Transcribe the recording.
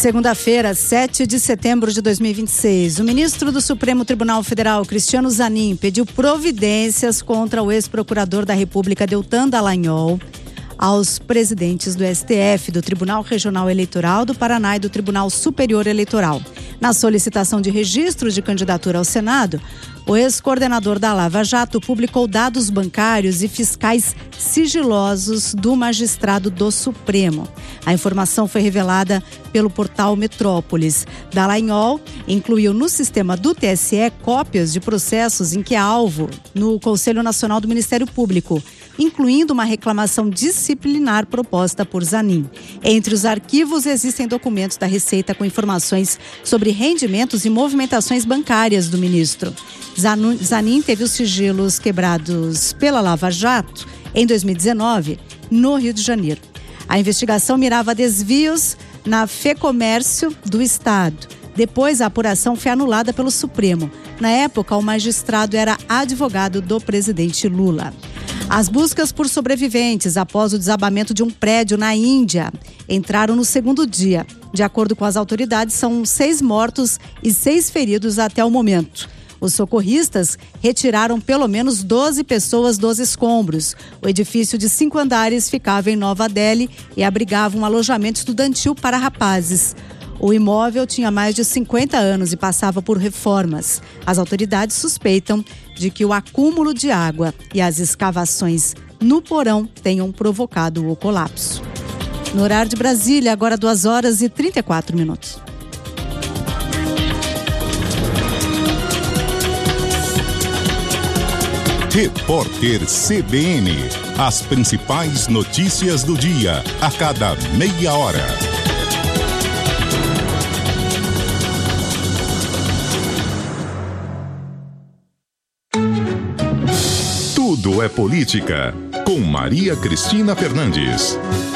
Segunda-feira, 7 de setembro de 2026, o ministro do Supremo Tribunal Federal, Cristiano Zanin, pediu providências contra o ex-procurador da República, Deltan Dallagnol, aos presidentes do STF, do Tribunal Regional Eleitoral do Paraná e do Tribunal Superior Eleitoral. Na solicitação de registro de candidatura ao Senado, o ex-coordenador da Lava Jato publicou dados bancários e fiscais sigilosos do magistrado do Supremo. A informação foi revelada pelo portal Metrópolis. Dallagnol incluiu no sistema do TSE cópias de processos em que é alvo no Conselho Nacional do Ministério Público, incluindo uma reclamação disciplinar proposta por Zanin. Entre os arquivos existem documentos da Receita com informações sobre rendimentos e movimentações bancárias do ministro. Zanin teve os sigilos quebrados pela Lava Jato em 2019, no Rio de Janeiro. A investigação mirava desvios na Fecomércio do Estado. Depois, a apuração foi anulada pelo Supremo. Na época, o magistrado era advogado do presidente Lula. As buscas por sobreviventes após o desabamento de um prédio na Índia entraram no segundo dia. De acordo com as autoridades, são 6 mortos e 6 feridos até o momento. Os socorristas retiraram pelo menos 12 pessoas dos escombros. O edifício de 5 andares ficava em Nova Delhi e abrigava um alojamento estudantil para rapazes. O imóvel tinha mais de 50 anos e passava por reformas. As autoridades suspeitam de que o acúmulo de água e as escavações no porão tenham provocado o colapso. No horário de Brasília, agora 2h34. Repórter CBN. As principais notícias do dia, a cada meia hora. Tudo é política, com Maria Cristina Fernandes.